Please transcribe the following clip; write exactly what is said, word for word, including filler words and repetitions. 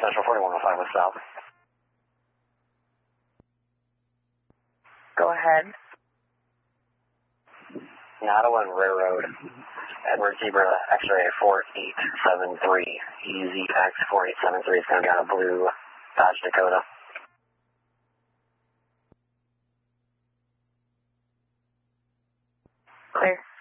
Central forty-one oh five with South. Go ahead. Nottawa and Railroad. Edward Zebra, X-ray four eight seven three. E Z X four eight seven three is going to be on a blue Dodge Dakota. Clear.